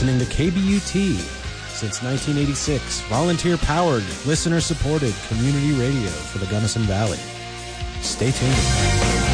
listening to KBUT. Since 1986, volunteer-powered, listener-supported community radio for the Gunnison Valley. Stay tuned.